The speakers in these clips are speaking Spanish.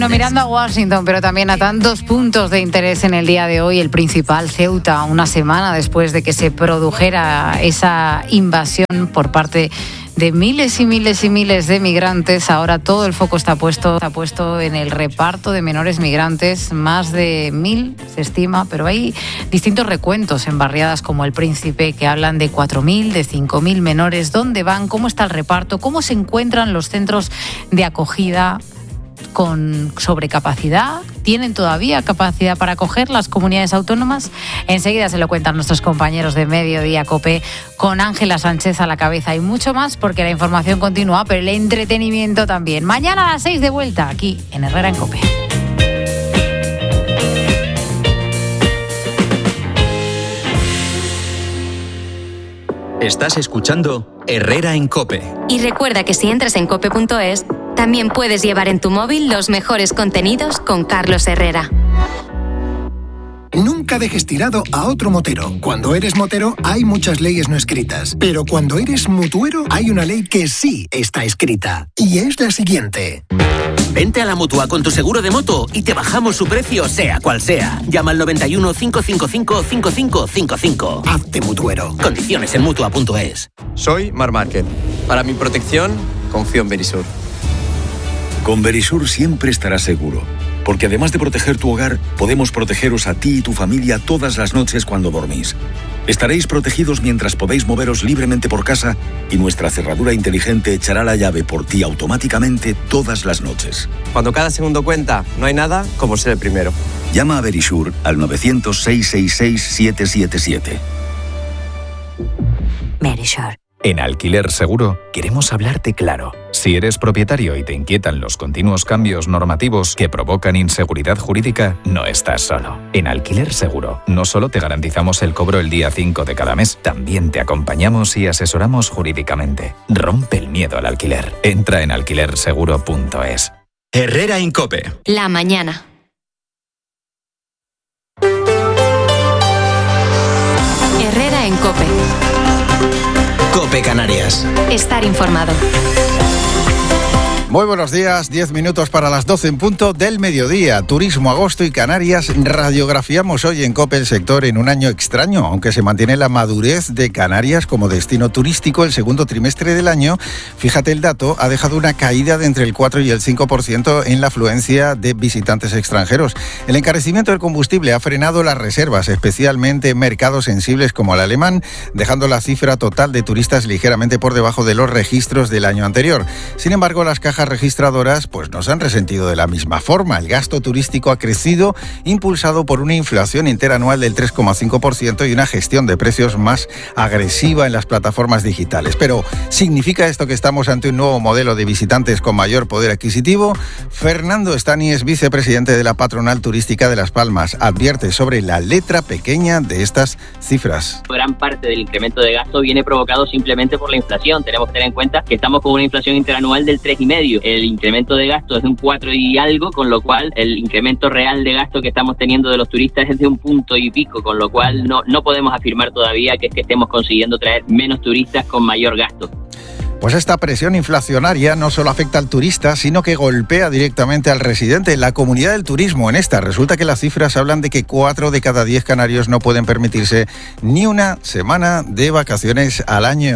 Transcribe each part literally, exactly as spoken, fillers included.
No, mirando a Washington, pero también a tantos puntos de interés en el día de hoy, el principal, Ceuta, una semana después de que se produjera esa invasión por parte de miles y miles y miles de migrantes. Ahora todo el foco está puesto, está puesto en el reparto de menores migrantes, más de mil se estima, pero hay distintos recuentos en barriadas como El Príncipe que hablan de cuatro mil, de cinco mil menores. ¿Dónde van? ¿Cómo está el reparto? ¿Cómo se encuentran los centros de acogida? ¿Con sobrecapacidad? ¿Tienen todavía capacidad para acoger las comunidades autónomas? Enseguida se lo cuentan nuestros compañeros de Mediodía COPE con Ángela Sánchez a la cabeza y mucho más, porque la información continúa, pero el entretenimiento también. Mañana a las seis de vuelta aquí en Herrera en COPE. Estás escuchando Herrera en COPE. Y recuerda que si entras en cope punto es, también puedes llevar en tu móvil los mejores contenidos con Carlos Herrera. Nunca dejes tirado a otro motero. Cuando eres motero hay muchas leyes no escritas, pero cuando eres mutuero hay una ley que sí está escrita, y es la siguiente. Vente a la Mutua con tu seguro de moto y te bajamos su precio sea cual sea. Llama al noventa y uno, cinco cinco cinco, cinco cinco cinco cinco. Hazte mutuero. Condiciones en mutua punto es. Soy Mar Márquez. Para mi protección, confío en Verisur. Con Verisur siempre estarás seguro, porque además de proteger tu hogar, podemos protegeros a ti y tu familia todas las noches cuando dormís. Estaréis protegidos mientras podéis moveros libremente por casa y nuestra cerradura inteligente echará la llave por ti automáticamente todas las noches. Cuando cada segundo cuenta, no hay nada como ser el primero. Llama a Verisur al novecientos, seiscientos sesenta y seis, siete siete siete. Verisur. En Alquiler Seguro queremos hablarte claro. Si eres propietario y te inquietan los continuos cambios normativos que provocan inseguridad jurídica, no estás solo. En Alquiler Seguro no solo te garantizamos el cobro el día cinco de cada mes, también te acompañamos y asesoramos jurídicamente. Rompe el miedo al alquiler. Entra en alquiler seguro punto es. Herrera en COPE. La mañana. Herrera en COPE. COPE Canarias. Estar informado. Muy buenos días, diez minutos para las doce en punto del mediodía. Turismo, agosto y Canarias. Radiografiamos hoy en COPE el sector en un año extraño, aunque se mantiene la madurez de Canarias como destino turístico. El segundo trimestre del año, fíjate el dato, ha dejado una caída de entre el cuatro y el cinco por ciento en la afluencia de visitantes extranjeros. El encarecimiento del combustible ha frenado las reservas, especialmente en mercados sensibles como el alemán, dejando la cifra total de turistas ligeramente por debajo de los registros del año anterior. Sin embargo, las cajas registradoras pues no se han resentido de la misma forma. El gasto turístico ha crecido, impulsado por una inflación interanual del tres coma cinco por ciento y una gestión de precios más agresiva en las plataformas digitales. Pero, ¿significa esto que estamos ante un nuevo modelo de visitantes con mayor poder adquisitivo? Fernando Estani es vicepresidente de la Patronal Turística de Las Palmas. Advierte sobre la letra pequeña de estas cifras. Gran parte del incremento de gasto viene provocado simplemente por la inflación. Tenemos que tener en cuenta que estamos con una inflación interanual del tres coma cinco por ciento. El incremento de gasto es de un cuatro y algo, con lo cual el incremento real de gasto que estamos teniendo de los turistas es de un punto y pico, con lo cual no, no podemos afirmar todavía que es que estemos consiguiendo traer menos turistas con mayor gasto. Pues esta presión inflacionaria no solo afecta al turista, sino que golpea directamente al residente. La comunidad del turismo en esta, resulta que las cifras hablan de que cuatro de cada diez canarios no pueden permitirse ni una semana de vacaciones al año.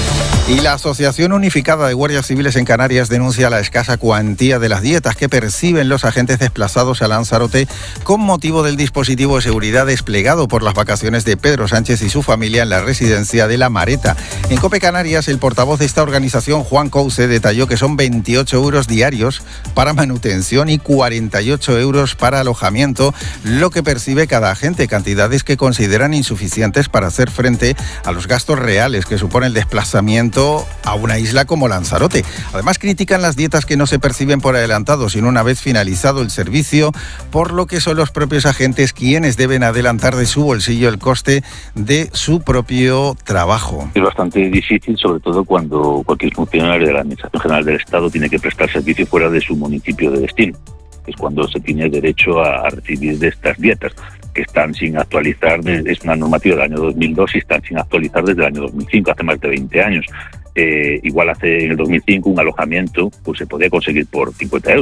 Y la Asociación Unificada de Guardias Civiles en Canarias denuncia la escasa cuantía de las dietas que perciben los agentes desplazados a Lanzarote con motivo del dispositivo de seguridad desplegado por las vacaciones de Pedro Sánchez y su familia en la residencia de La Mareta. En COPE Canarias, el portavoz de esta organización, Juan Couce, detalló que son veintiocho euros diarios para manutención y cuarenta y ocho euros para alojamiento, lo que percibe cada agente, cantidades que consideran insuficientes para hacer frente a los gastos reales que supone el desplazamiento a una isla como Lanzarote. Además, critican las dietas que no se perciben por adelantado, sino una vez finalizado el servicio, por lo que son los propios agentes quienes deben adelantar de su bolsillo el coste de su propio trabajo. Es bastante difícil, sobre todo cuando cualquier funcionario de la Administración General del Estado tiene que prestar servicio fuera de su municipio de destino. Es cuando se tiene derecho a recibir de estas dietas, que están sin actualizar, es una normativa del año dos mil dos y están sin actualizar desde el año dos mil cinco, hace más de veinte años. Eh, igual hace en el dos mil cinco un alojamiento pues se podía conseguir por cincuenta euros.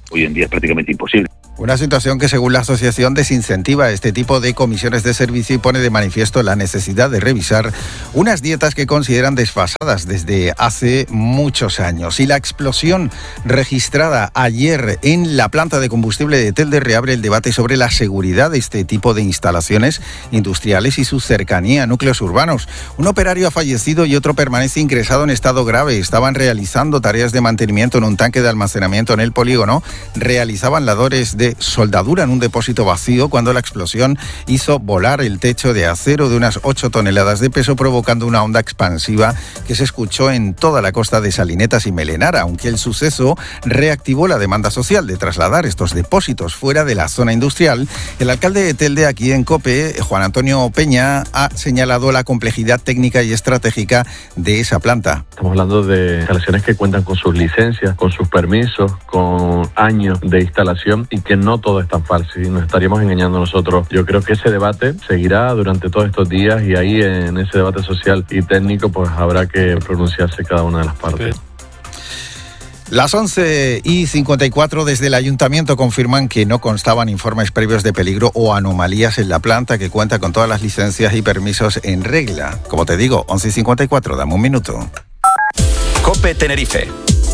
hoy en día es prácticamente imposible. Una situación que, según la asociación, desincentiva este tipo de comisiones de servicio y pone de manifiesto la necesidad de revisar unas dietas que consideran desfasadas desde hace muchos años. Y la explosión registrada ayer en la planta de combustible de Telde reabre el debate sobre la seguridad de este tipo de instalaciones industriales y su cercanía a núcleos urbanos. Un operario ha fallecido y otro permanece ingresado en estado grave. Estaban realizando tareas de mantenimiento en un tanque de almacenamiento en el polígono. Realizaban labores de soldadura en un depósito vacío cuando la explosión hizo volar el techo de acero de unas ocho toneladas de peso, provocando una onda expansiva que se escuchó en toda la costa de Salinetas y Melenara, aunque el suceso reactivó la demanda social de trasladar estos depósitos fuera de la zona industrial. El alcalde de Telde, aquí en COPE, Juan Antonio Peña, ha señalado la complejidad técnica y estratégica de esa planta. Estamos hablando de instalaciones que cuentan con sus licencias, con sus permisos, con años de instalación y que no todo es tan fácil y nos estaríamos engañando nosotros. Yo creo que ese debate seguirá durante todos estos días y ahí en ese debate social y técnico pues habrá que pronunciarse cada una de las partes. Las once y cincuenta y cuatro desde el ayuntamiento confirman que no constaban informes previos de peligro o anomalías en la planta, que cuenta con todas las licencias y permisos en regla. Como te digo, once y cincuenta y cuatro, dame un minuto. COPE Tenerife.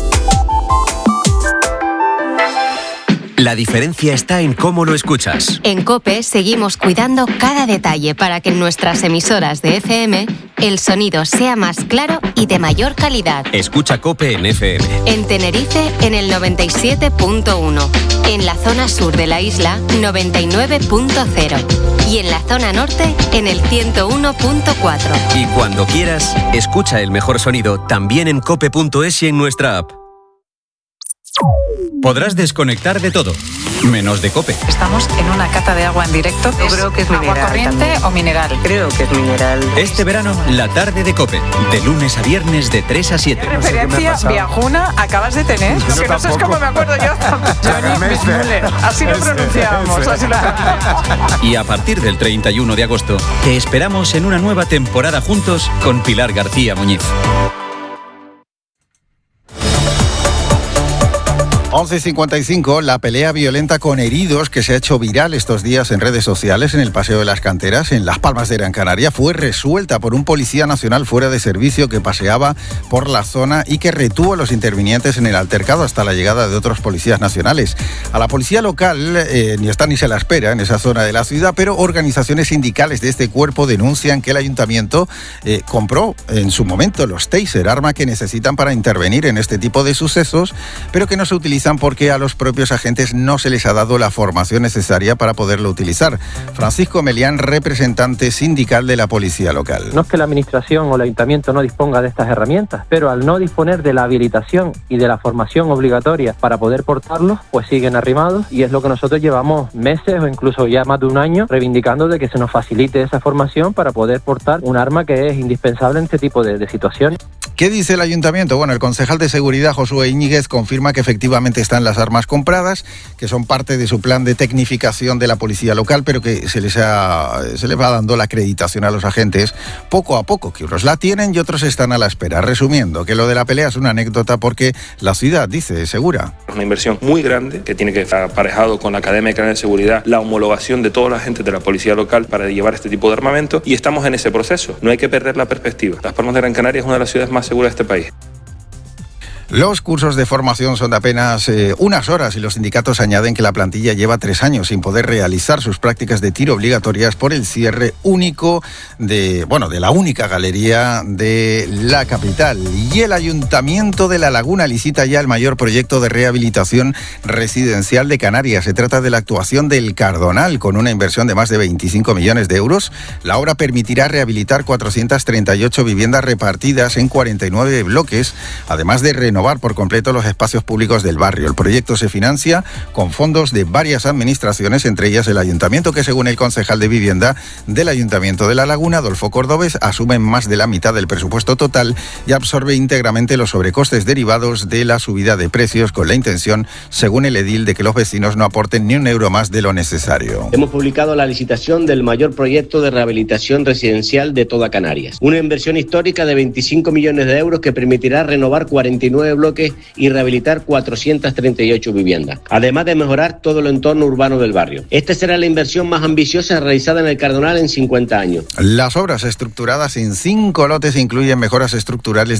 La diferencia está en cómo lo escuchas. En COPE seguimos cuidando cada detalle para que en nuestras emisoras de F M el sonido sea más claro y de mayor calidad. Escucha COPE en F M. En Tenerife en el noventa y siete punto uno. En la zona sur de la isla noventa y nueve punto cero. Y en la zona norte en el ciento uno punto cuatro. Y cuando quieras, escucha el mejor sonido también en cope punto es y en nuestra app. Podrás desconectar de todo, menos de COPE. Estamos en una cata de agua en directo. Yo creo que es mineral. ¿Agua corriente también o mineral? Creo que es mineral. Este verano, la tarde de COPE, de lunes a viernes de tres a siete. ¿Qué referencia viajuna acabas de tener? Lo que no sé es cómo me acuerdo yo. Johnny Bismuller. Así lo pronunciamos. Así lo... Y a partir del treinta y uno de agosto, te esperamos en una nueva temporada juntos con Pilar García Muñiz. once y cincuenta y cinco, la pelea violenta con heridos que se ha hecho viral estos días en redes sociales en el Paseo de las Canteras, en Las Palmas de Gran Canaria, fue resuelta por un policía nacional fuera de servicio que paseaba por la zona y que retuvo a los intervinientes en el altercado hasta la llegada de otros policías nacionales. A la policía local eh, ni está ni se la espera en esa zona de la ciudad, pero organizaciones sindicales de este cuerpo denuncian que el ayuntamiento eh, compró en su momento los taser, arma que necesitan para intervenir en este tipo de sucesos, pero que no se utilizan porque a los propios agentes no se les ha dado la formación necesaria para poderlo utilizar. Francisco Melián, representante sindical de la policía local. No es que la administración o el ayuntamiento no disponga de estas herramientas, pero al no disponer de la habilitación y de la formación obligatoria para poder portarlos, pues siguen arrimados, y es lo que nosotros llevamos meses o incluso ya más de un año reivindicando, de que se nos facilite esa formación para poder portar un arma que es indispensable en este tipo de, de situaciones. ¿Qué dice el ayuntamiento? Bueno, el concejal de Seguridad, Josué Íñiguez, confirma que efectivamente están las armas compradas, que son parte de su plan de tecnificación de la policía local, pero que se les, ha, se les va dando la acreditación a los agentes poco a poco, que unos la tienen y otros están a la espera. Resumiendo, que lo de la pelea es una anécdota porque la ciudad, dice, segura. Es una inversión muy grande que tiene que estar aparejado con la Academia de Seguridad, la homologación de todos los agentes de la policía local para llevar este tipo de armamento, y estamos en ese proceso. No hay que perder la perspectiva. Las Palmas de Gran Canaria es una de las ciudades más seguras de este país. Los cursos de formación son de apenas eh, unas horas y los sindicatos añaden que la plantilla lleva tres años sin poder realizar sus prácticas de tiro obligatorias por el cierre único de, bueno, de la única galería de la capital. Y el Ayuntamiento de La Laguna licita ya el mayor proyecto de rehabilitación residencial de Canarias. Se trata de la actuación del Cardonal, con una inversión de más de veinticinco millones de euros. La obra permitirá rehabilitar cuatrocientas treinta y ocho viviendas repartidas en cuarenta y nueve bloques, además de renovar por completo los espacios públicos del barrio. El proyecto se financia con fondos de varias administraciones, entre ellas el Ayuntamiento, que según el concejal de Vivienda del Ayuntamiento de La Laguna, Adolfo Cordobés, asume más de la mitad del presupuesto total y absorbe íntegramente los sobrecostes derivados de la subida de precios, con la intención, según el edil, de que los vecinos no aporten ni un euro más de lo necesario. Hemos publicado la licitación del mayor proyecto de rehabilitación residencial de toda Canarias. Una inversión histórica de veinticinco millones de euros que permitirá renovar cuarenta y nueve nueve bloques y rehabilitar cuatrocientas treinta y ocho viviendas, además de mejorar todo el entorno urbano del barrio. Esta será la inversión más ambiciosa realizada en el Cardonal en cincuenta años. Las obras estructuradas en cinco lotes incluyen mejoras estructurales